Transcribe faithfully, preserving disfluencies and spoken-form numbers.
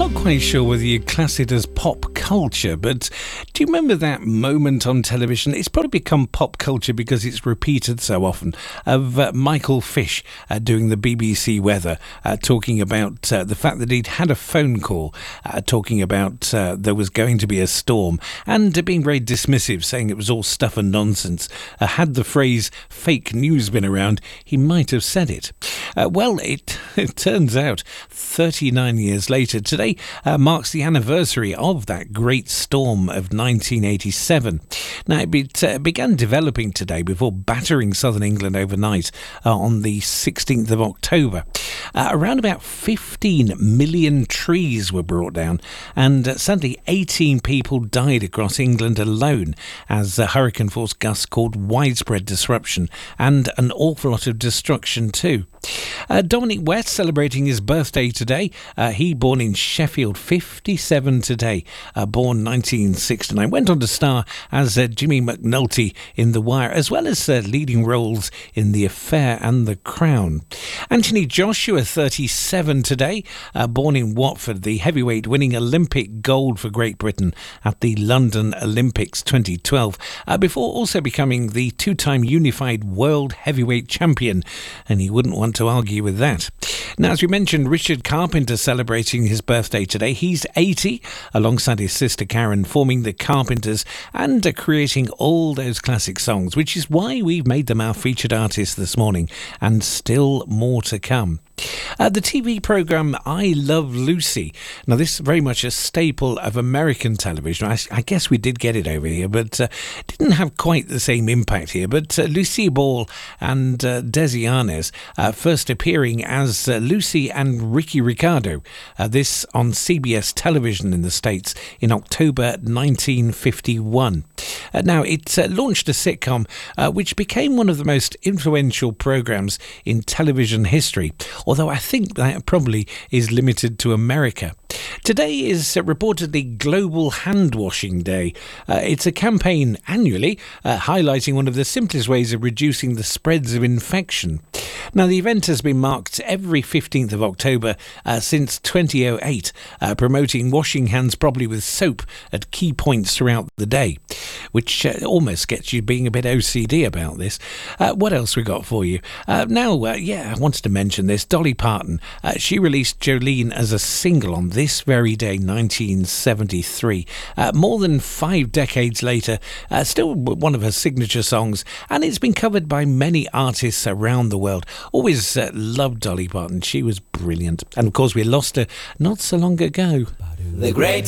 not quite sure whether you'd class it as pop culture, but do you remember that moment on television? It's probably become pop culture because it's repeated so often, of uh, Michael Fish uh, doing the B B C weather, uh, talking about uh, the fact that he'd had a phone call uh, talking about uh, there was going to be a storm, and uh, being very dismissive, saying it was all stuff and nonsense. Uh, had the phrase fake news been around, he might have said it. Uh, well, it, it turns out thirty-nine years later, today uh, marks the anniversary of that great storm of nineteen eighty-seven. Now, it, be, uh, began developing today before battering southern England overnight uh, on the sixteenth of October. Uh, around about fifteen million trees were brought down, and uh, sadly eighteen people died across England alone as uh, hurricane force gusts caused widespread disruption and an awful lot of destruction too. Uh, Dominic West celebrating his birthday today. Uh, he born in Sheffield, fifty-seven today, uh, born nineteen sixty-nine. Went on to star as uh, Jimmy McNulty in The Wire, as well as uh, leading roles in The Affair and The Crown. Anthony Joshua, thirty-seven today, uh, born in Watford, the heavyweight winning Olympic gold for Great Britain at the London Olympics twenty twelve, uh, before also becoming the two-time unified world heavyweight champion, and he wouldn't want to argue with that. Now, as we mentioned, Richard Carpenter celebrating his birthday today. He's eighty, alongside his sister Karen, forming the Carpenters and uh, creating all those classic songs, which is why we've made them our featured artists this morning, and still more to come. Uh, the T V programme I Love Lucy. Now, this is very much a staple of American television. I, I guess we did get it over here, but uh, didn't have quite the same impact here. But uh, Lucille Ball and uh, Desi Arnaz uh, first appearing as uh, Lucy and Ricky Ricardo. Uh, this on C B S television in the States in October nineteen fifty-one. Uh, now, it uh, launched a sitcom uh, which became one of the most influential programmes in television history, although I think that probably is limited to America. Today is uh, reportedly Global Hand Washing Day. Uh, it's a campaign annually uh, highlighting one of the simplest ways of reducing the spreads of infection. Now, the event has been marked every fifteenth of October uh, since twenty oh eight, uh, promoting washing hands properly with soap at key points throughout the day, which uh, almost gets you being a bit O C D about this. Uh, what else we got for you? Uh, now, uh, yeah, I wanted to mention this. Dolly Parton, uh, she released Jolene as a single on this very day, nineteen seventy-three. Uh, more than five decades later, uh, still one of her signature songs, and it's been covered by many artists around the world. Always uh, loved Dolly Parton. She was brilliant. And of course, we lost her not so long ago. The greatest